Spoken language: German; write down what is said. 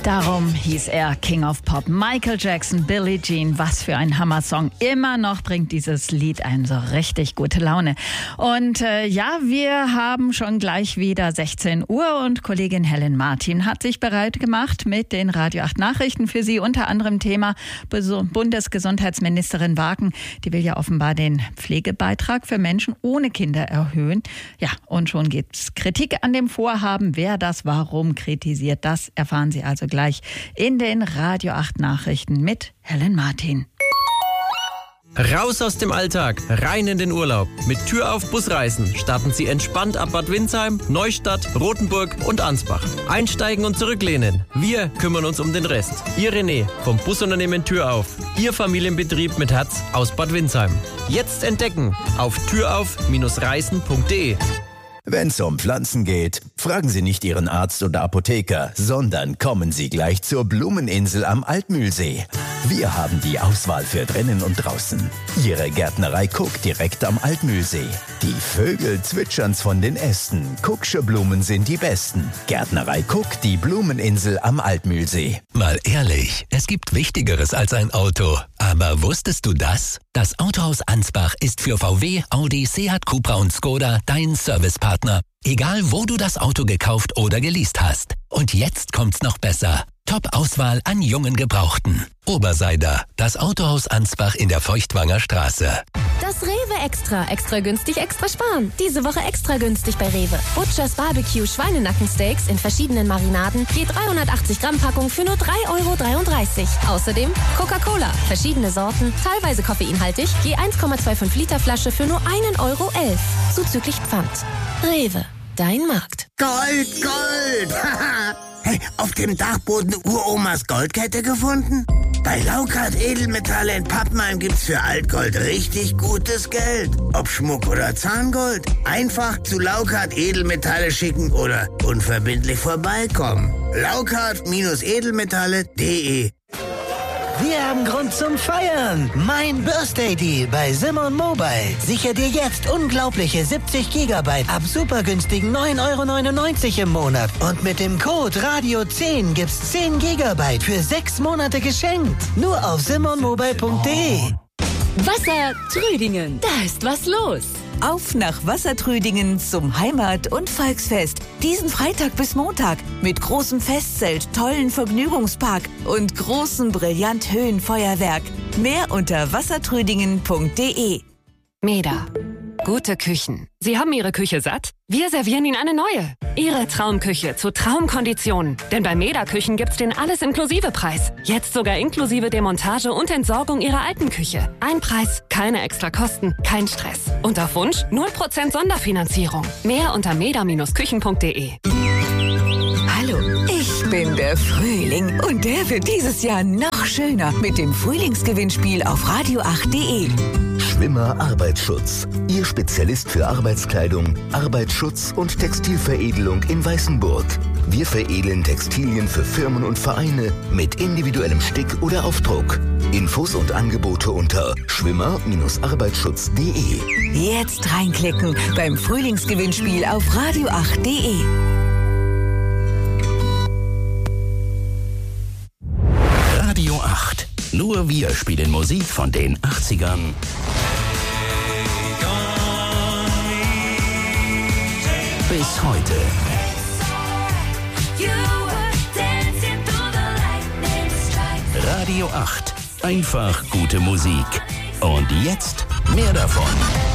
Darum hieß er King of Pop. Michael Jackson, Billie Jean, was für ein Hammer-Song. Immer noch bringt dieses Lied einen so richtig gute Laune. Und wir haben schon gleich wieder 16 Uhr und Kollegin Helen Martin hat sich bereit gemacht mit den Radio 8 Nachrichten für Sie. Unter anderem Thema Bundesgesundheitsministerin Wagen. Die will ja offenbar den Pflegebeitrag für Menschen ohne Kinder erhöhen. Ja, und schon gibt's Kritik an dem Vorhaben. Wer das warum kritisiert, das erfahren Sie also gleich in den Radio 8 Nachrichten mit Helen Martin. Raus aus dem Alltag, rein in den Urlaub. Mit Tür auf Busreisen starten Sie entspannt ab Bad Windsheim, Neustadt, Rothenburg und Ansbach. Einsteigen und zurücklehnen. Wir kümmern uns um den Rest. Ihr René vom Busunternehmen Tür auf. Ihr Familienbetrieb mit Herz aus Bad Windsheim. Jetzt entdecken auf türauf-reisen.de. Wenn es um Pflanzen geht, fragen Sie nicht Ihren Arzt oder Apotheker, sondern kommen Sie gleich zur Blumeninsel am Altmühlsee. Wir haben die Auswahl für drinnen und draußen. Ihre Gärtnerei Cook direkt am Altmühlsee. Die Vögel zwitschern's von den Ästen. Cook'sche Blumen sind die besten. Gärtnerei Cook, die Blumeninsel am Altmühlsee. Mal ehrlich, es gibt Wichtigeres als ein Auto. Aber wusstest du das? Das Autohaus Ansbach ist für VW, Audi, Seat, Cupra und Skoda dein Servicepartner. Egal, wo du das Auto gekauft oder geleast hast. Und jetzt kommt's noch besser. Top-Auswahl an jungen Gebrauchten. Oberseider, das Autohaus Ansbach in der Feuchtwanger Straße. Das Rewe Extra. Extra günstig, extra sparen. Diese Woche extra günstig bei Rewe. Butchers Barbecue Schweinenackensteaks in verschiedenen Marinaden. Je 380 Gramm Packung für nur 3,33 €. Außerdem Coca-Cola. Verschiedene Sorten, teilweise koffeinhaltig. Je 1,25 Liter Flasche für nur 1,11 €. Zuzüglich Pfand. Rewe. Dein Markt. Gold, Gold! Hey, auf dem Dachboden Uromas Goldkette gefunden? Bei Laukart Edelmetalle in Pappenheim gibt's für Altgold richtig gutes Geld. Ob Schmuck oder Zahngold. Einfach zu Laukart Edelmetalle schicken oder unverbindlich vorbeikommen. Laukart-edelmetalle.de. Wir haben Grund zum Feiern. Mein Birthday Deal bei Simon Mobile. Sicher dir jetzt unglaubliche 70 GB ab super günstigen 9,99 € im Monat. Und mit dem Code Radio10 gibt's 10 GB für 6 Monate geschenkt. Nur auf simonmobile.de. Wassertrüdingen, da ist was los. Auf nach Wassertrüdingen zum Heimat- und Volksfest. Diesen Freitag bis Montag mit großem Festzelt, tollen Vergnügungspark und großem Brillanthöhenfeuerwerk. Mehr unter wassertrüdingen.de. Meda. Gute Küchen. Sie haben Ihre Küche satt? Wir servieren Ihnen eine neue. Ihre Traumküche zu Traumkonditionen. Denn bei Meda Küchen gibt's den Alles-Inklusive-Preis. Jetzt sogar inklusive Demontage und Entsorgung Ihrer alten Küche. Ein Preis, keine extra Kosten, kein Stress. Und auf Wunsch 0% Sonderfinanzierung. Mehr unter meda-küchen.de. Hallo, ich bin der Frühling und der wird dieses Jahr noch schöner mit dem Frühlingsgewinnspiel auf radio8.de. Schwimmer Arbeitsschutz. Ihr Spezialist für Arbeitskleidung, Arbeitsschutz und Textilveredelung in Weißenburg. Wir veredeln Textilien für Firmen und Vereine mit individuellem Stick oder Aufdruck. Infos und Angebote unter schwimmer-arbeitsschutz.de. Jetzt reinklicken beim Frühlingsgewinnspiel auf radio8.de. Radio 8. Nur wir spielen Musik von den 80ern. Bis heute. Radio 8. Einfach gute Musik. Und jetzt mehr davon.